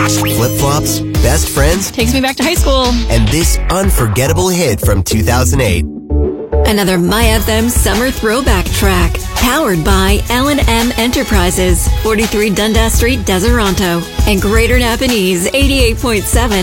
flip-flops, best friends, Takes me back to high school. and this unforgettable hit from 2008. Another My FM summer throwback track. Powered by L&M Enterprises, 43 Dundas Street, Deseronto, and Greater Napanese 88.7